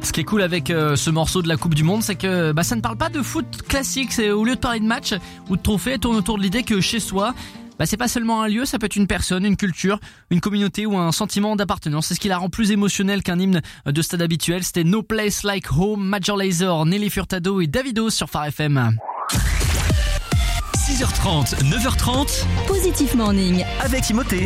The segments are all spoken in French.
Ce qui est cool avec ce morceau de la Coupe du Monde, c'est que ça ne parle pas de foot classique. C'est au lieu de parler de match ou de trophée, tourne autour de l'idée que chez soi, c'est pas seulement un lieu, ça peut être une personne, une culture, une communauté ou un sentiment d'appartenance. C'est ce qui la rend plus émotionnelle qu'un hymne de stade habituel. C'était No Place Like Home, Major Lazer, Nelly Furtado et Davido sur Phare FM. 6h30, 9h30, Positif Morning avec Timothée.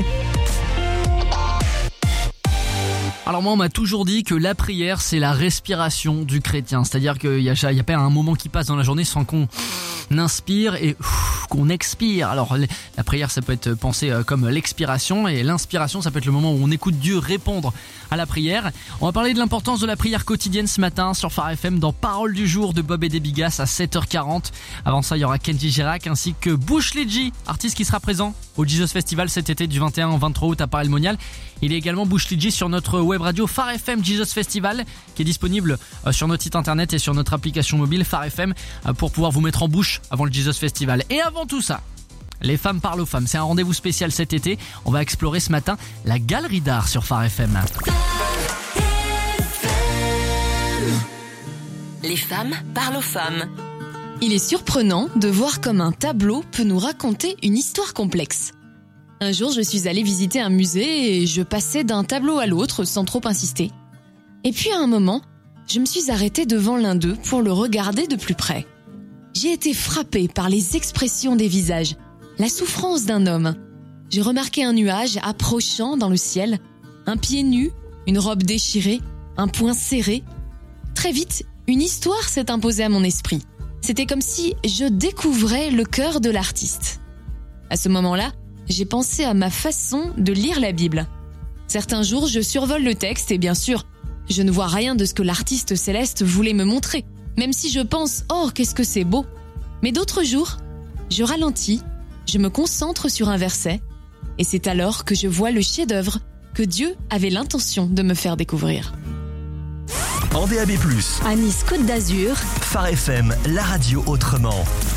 Alors moi on m'a toujours dit que la prière c'est la respiration du chrétien. C'est-à-dire qu'il y a pas un moment qui passe dans la journée sans qu'on inspire et qu'on expire. Alors la prière ça peut être pensé comme l'expiration et l'inspiration ça peut être le moment où on écoute Dieu répondre à la prière. On va parler de l'importance de la prière quotidienne ce matin sur Phare FM dans Parole du jour de Bob et des Bigas à 7h40. Avant ça il y aura Kenji Girac ainsi que Bush Lidji, artiste qui sera présent au Jesus Festival cet été du 21 au 23 août à Paris-le-Monial. Il est également Bush Lidji sur notre web radio Phare FM Jesus Festival qui est disponible sur notre site internet et sur notre application mobile Phare FM pour pouvoir vous mettre en bouche avant le Jesus Festival. Et avant tout ça, les femmes parlent aux femmes. C'est un rendez-vous spécial cet été. On va explorer ce matin la galerie d'art sur Phare FM. Les femmes parlent aux femmes. Il est surprenant de voir comme un tableau peut nous raconter une histoire complexe. Un jour, je suis allée visiter un musée et je passais d'un tableau à l'autre sans trop insister. Et puis à un moment, je me suis arrêtée devant l'un d'eux pour le regarder de plus près. J'ai été frappée par les expressions des visages, la souffrance d'un homme. J'ai remarqué un nuage approchant dans le ciel, un pied nu, une robe déchirée, un poing serré. Très vite, une histoire s'est imposée à mon esprit. C'était comme si je découvrais le cœur de l'artiste. À ce moment-là, j'ai pensé à ma façon de lire la Bible. Certains jours, je survole le texte et bien sûr, je ne vois rien de ce que l'artiste céleste voulait me montrer, même si je pense « Oh, qu'est-ce que c'est beau !» Mais d'autres jours, je ralentis, je me concentre sur un verset et c'est alors que je vois le chef-d'œuvre que Dieu avait l'intention de me faire découvrir. En DAB+, À Nice Côte d'Azur, Phare FM, la radio autrement.